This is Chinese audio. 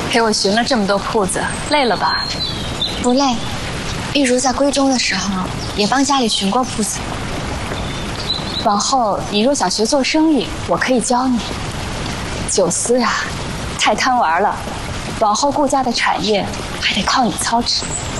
陪我巡了这么多铺子，累了吧？ 不累。玉茹在闺中的时候，也帮家里巡过铺子。 往后你若想学做生意，我可以教你。九思呀，太贪玩了，往后顾家的产业还得靠你操持。